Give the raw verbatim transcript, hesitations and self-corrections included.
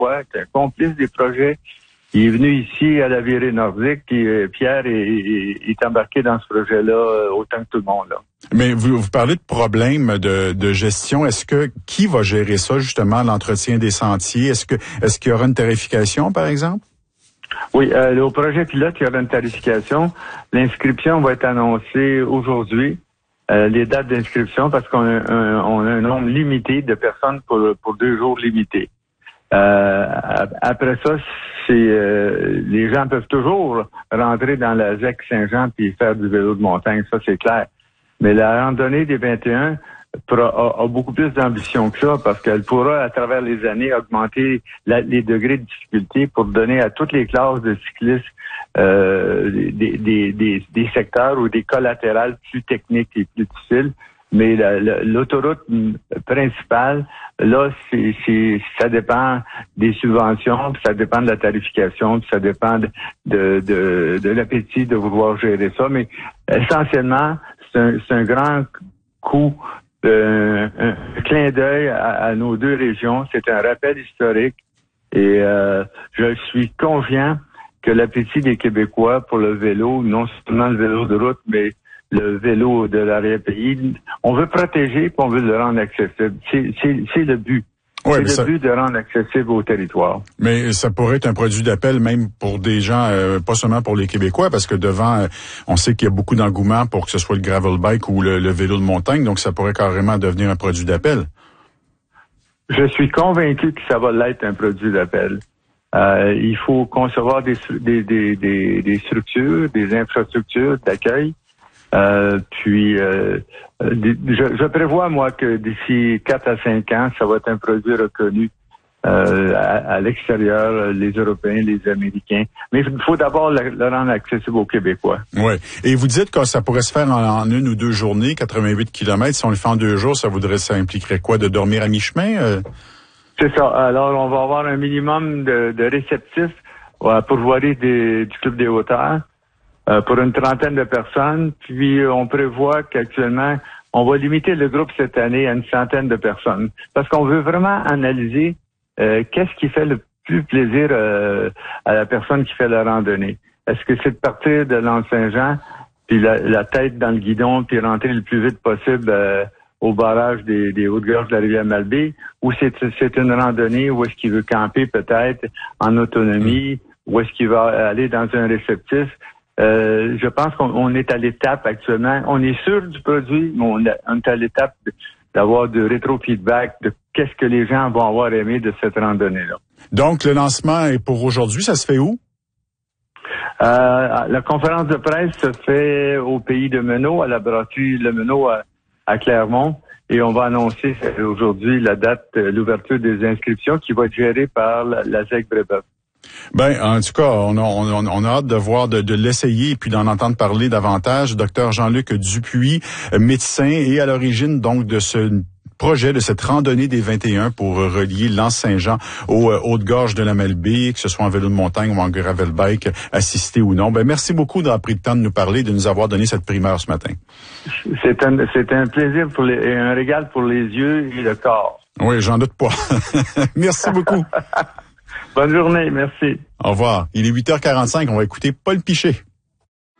Québécois, est un complice des projets. Il est venu ici à la virée nordique, puis euh, Pierre est, est, est embarqué dans ce projet-là euh, autant que tout le monde. Là. Mais vous, vous parlez de problèmes de, de gestion. Est-ce que qui va gérer ça, justement, l'entretien des sentiers? Est-ce que est-ce qu'il y aura une tarification, par exemple? Oui, euh, au projet pilote, il y aura une tarification. L'inscription va être annoncée aujourd'hui. Euh, les dates d'inscription, parce qu'on a un, on a un nombre limité de personnes pour, pour deux jours limités. Euh, après ça, c'est euh, les gens peuvent toujours rentrer dans la Z E C Saint-Jean puis faire du vélo de montagne, ça c'est clair. Mais la randonnée des vingt et un a, a beaucoup plus d'ambition que ça parce qu'elle pourra, à travers les années, augmenter la, les degrés de difficulté pour donner à toutes les classes de cyclistes euh, des, des, des, des secteurs ou des collatérales plus techniques et plus difficiles. Mais la, la, l'autoroute principale, là, c'est, c'est, ça dépend des subventions, puis ça dépend de la tarification, puis ça dépend de, de, de, de l'appétit de vouloir gérer ça. Mais essentiellement, c'est un, c'est un grand coup, euh, un clin d'œil à, à nos deux régions. C'est un rappel historique et euh, je suis confiant que l'appétit des Québécois pour le vélo, non seulement le vélo de route, mais le vélo de l'arrière-pays, on veut protéger puis on veut le rendre accessible. C'est, c'est, c'est le but. Ouais, c'est le ça... but de rendre accessible au territoire. Mais ça pourrait être un produit d'appel même pour des gens, euh, pas seulement pour les Québécois, parce que devant, euh, on sait qu'il y a beaucoup d'engouement pour que ce soit le gravel bike ou le, le vélo de montagne, donc ça pourrait carrément devenir un produit d'appel. Je suis convaincu que ça va l'être un produit d'appel. Euh, il faut concevoir des, des, des, des, des structures, des infrastructures d'accueil. Euh, puis, euh, je, je prévois, moi, que d'ici quatre à cinq ans, ça va être un produit reconnu euh, à, à l'extérieur, les Européens, les Américains. Mais il faut d'abord le, le rendre accessible aux Québécois. Oui. Et vous dites que ça pourrait se faire en, en une ou deux journées, quatre-vingt-huit kilomètres. Si on le fait en deux jours, ça voudrait, ça impliquerait quoi? De dormir à mi-chemin? Euh? C'est ça. Alors, on va avoir un minimum de, de réceptifs euh, pour voirie des, du Club des Hauteurs. Euh, pour une trentaine de personnes, puis on prévoit qu'actuellement, on va limiter le groupe cette année à une centaine de personnes. Parce qu'on veut vraiment analyser euh, qu'est-ce qui fait le plus plaisir euh, à la personne qui fait la randonnée. Est-ce que c'est de partir de l'Anse-Saint-Jean, puis la, la tête dans le guidon, puis rentrer le plus vite possible euh, au barrage des, des Hautes-Gorges de la rivière Malbaie, ou c'est, c'est une randonnée où est-ce qu'il veut camper peut-être en autonomie, où est-ce qu'il va aller dans un réceptif. Euh, je pense qu'on on est à l'étape actuellement. On est sûr du produit, mais on, a, on est à l'étape de, d'avoir du rétro-feedback de qu'est-ce que les gens vont avoir aimé de cette randonnée-là. Donc, le lancement est pour aujourd'hui. Ça se fait où? Euh, la conférence de presse se fait au pays de Menot, à la brasserie Le Menot à, à Clermont. Et on va annoncer aujourd'hui la date, l'ouverture des inscriptions qui va être gérée par la, la Z E C Brébeuf. Ben, en tout cas, on a, on, on a hâte de voir, de, de l'essayer et puis d'en entendre parler davantage. Docteur Jean-Luc Dupuis, médecin et à l'origine donc de ce projet, de cette randonnée des vingt et un pour relier l'Anse-Saint-Jean aux Hautes-Gorges de la Malbaie, que ce soit en vélo de montagne ou en gravel bike, assisté ou non. Ben, merci beaucoup d'avoir pris le temps de nous parler, de nous avoir donné cette primeur ce matin. C'est un, c'est un plaisir pour les, et un régal pour les yeux et le corps. Oui, j'en doute pas. Merci beaucoup. Bonne journée, merci. Au revoir. Il est huit heures quarante-cinq, on va écouter Paul Piché.